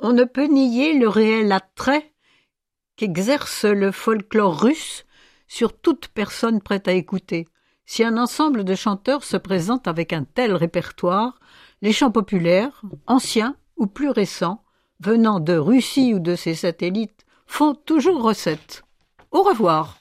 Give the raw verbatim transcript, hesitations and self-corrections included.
On ne peut nier le réel attrait qu'exerce le folklore russe sur toute personne prête à écouter. Si un ensemble de chanteurs se présente avec un tel répertoire, les chants populaires, anciens ou plus récents, venant de Russie ou de ses satellites, font toujours recette. Au revoir.